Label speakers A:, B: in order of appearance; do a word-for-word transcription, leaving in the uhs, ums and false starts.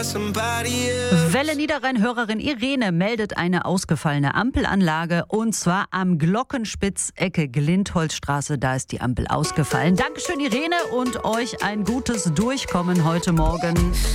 A: Welle Niederrhein-Hörerin Irene meldet eine ausgefallene Ampelanlage und zwar am Glockenspitz Ecke Glintholzstraße. Da ist die Ampel ausgefallen. Dankeschön Irene und euch ein gutes Durchkommen heute Morgen.